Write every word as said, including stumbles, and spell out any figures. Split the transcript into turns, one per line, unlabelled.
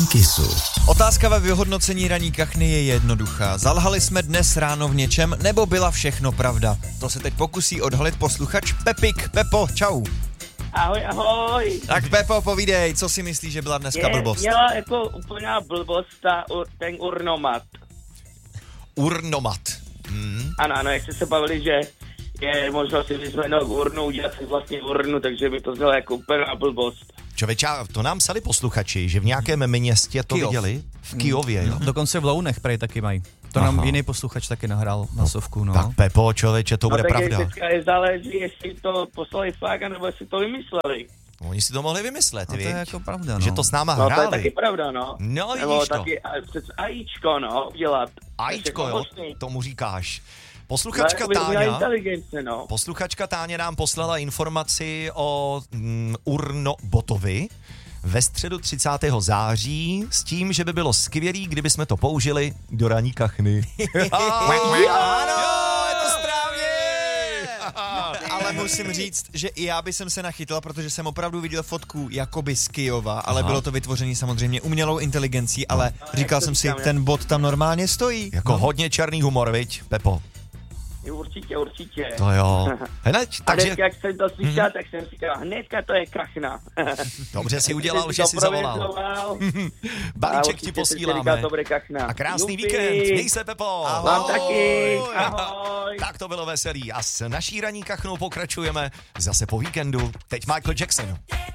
Kissu.
Otázka ve vyhodnocení ranní kachny je jednoduchá. Zalhali jsme dnes ráno v něčem, nebo byla všechno pravda? To se teď pokusí odhalit posluchač Pepik. Pepo, čau.
Ahoj, ahoj.
Tak Pepo, povídej, co si myslíš, že byla dneska
je,
blbost?
Měla jako úplná blbost ta, ten urnomat.
Urnomat. Hmm.
Ano, ano, jak jste se bavili, že je možnost si vyzvednout urnu, udělat si vlastně urnu, takže by to znělo jako úplná blbost.
Čověče, to nám psali posluchači, že v nějakém městě to
Kyjov.
viděli. V Kyjově, jo.
Dokonce v Lounech prej taky mají. To
Aha.
nám jiný posluchač taky nahrál na sovku, no.
Tak Pepo, člověče, to
No
bude
tak
pravda.
je, teďka je záleží, jestli to poslali fakt, nebo jestli to vymysleli.
Oni si to mohli vymyslet,
A to
viď?
je jako pravda, no.
Že to s náma
No to je
hráli.
taky pravda, no.
No,
Nebo
vidíš to.
taky a, přes ajíčko, no, udělat.
Ajíčko, jo,
Možný.
tomu říkáš.
No,
Posluchačka
jako by uměla
Táňa,
inteligence, no.
posluchačka Táňa nám poslala informaci o mm, Urnobotovi ve středu třicátého září s tím, že by bylo skvělý, kdyby jsme to použili do ranní kachny.
Ano, je to správně! Ale musím říct, že i já bych se nachytla, protože jsem opravdu viděl fotku jakoby z Kyjova, ale
Aha.
bylo to vytvořené samozřejmě umělou inteligencí, ale
No,
říkal
jak to
jsem si,
říkám,
ten bot tam normálně stojí.
Jako hodně černý humor, viď, Pepo?
Jo, určitě, určitě.
To jo. Hned,
A
takže
hnedka, jak jsem to slyšel, mm-hmm. tak jsem říkal, hnedka to je kachna.
dobře si udělal,
Jsem
že
to
si zavolal.
prověřoval.
Balíček
A
ti
určitě
posíláme.
jsem si říkal, to bude kachna.
A krásný
Jupi.
víkend. Měj se, Pepo.
Ahoj.
Vám taky. Ahoj.
Tak to bylo veselý. A s naší ranní kachnou pokračujeme zase po víkendu. Teď Michael Jackson.